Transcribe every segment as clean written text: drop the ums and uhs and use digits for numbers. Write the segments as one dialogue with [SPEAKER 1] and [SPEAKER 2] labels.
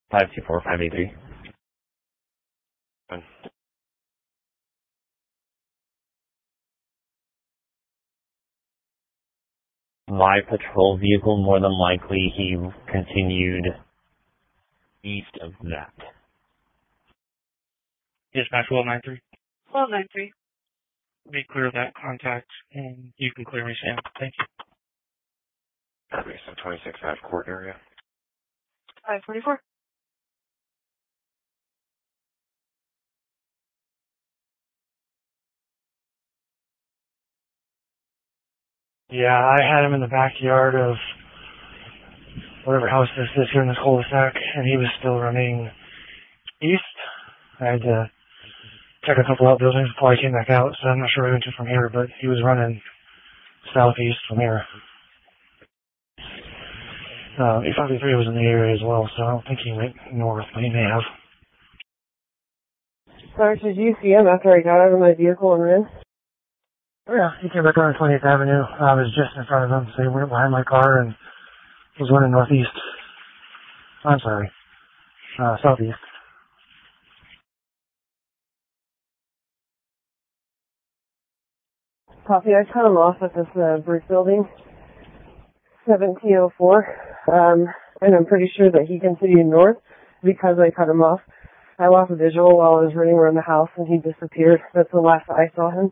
[SPEAKER 1] 524-583. My patrol vehicle, more than likely, he continued east of that.
[SPEAKER 2] Dispatch 1293.
[SPEAKER 3] 1293.
[SPEAKER 2] Be clear of that contact, and you can clear me, Sam. Thank you.
[SPEAKER 1] Okay, so 26 Ave Court area.
[SPEAKER 3] 524.
[SPEAKER 4] Yeah, I had him in the backyard of whatever house this is here in this cul-de-sac, and he was still running east. I had to check a couple outbuildings before I came back out, so I'm not sure where he went to from here, but he was running southeast from here. 853 was in the area as well, so I don't think he went north, but he may have.
[SPEAKER 5] Sarge, did you see him after I got out of my vehicle and ran?
[SPEAKER 4] Oh, yeah, he came back on 20th Avenue. I was just in front of him, so he went behind my car and was running northeast. I'm sorry, southeast.
[SPEAKER 5] Coffee, I cut him off at this brick building, 1704, and I'm pretty sure that he continued north because I cut him off. I lost a visual while I was running around the house and he disappeared. That's the last I saw him.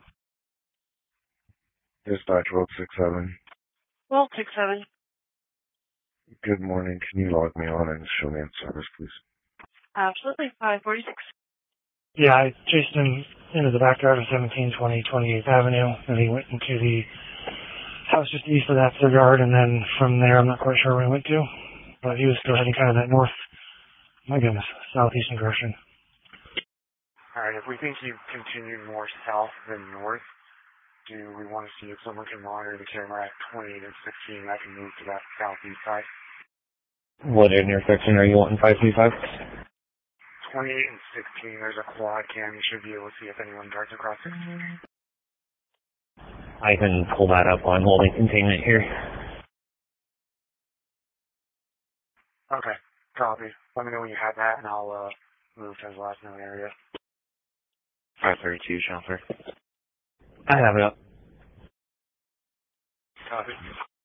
[SPEAKER 6] Dispatch 1267.
[SPEAKER 3] 1267.
[SPEAKER 6] Good morning. Can you log me on and show me in service, please?
[SPEAKER 3] Absolutely. 546.
[SPEAKER 4] Yeah, I chased him into the backyard of 1720 28th Avenue, and he went into the house just east of that yard, and then from there, I'm not quite sure where he went to, but he was still heading kind of that north, my goodness, southeastern direction.
[SPEAKER 7] Alright, if we think you continued more south than north, do we want to see if someone can monitor the camera at 28 and 16? I can move to that southeast side.
[SPEAKER 1] What intersection are you wanting 535?
[SPEAKER 7] 28 and 16, there's a quad cam. You should be able to see if anyone darts across it.
[SPEAKER 1] I can pull that up while I'm holding containment here.
[SPEAKER 7] Okay, copy. Let me know when you have that, and I'll move to the last known area.
[SPEAKER 1] 532, Shelter. I have it up.
[SPEAKER 7] Copy.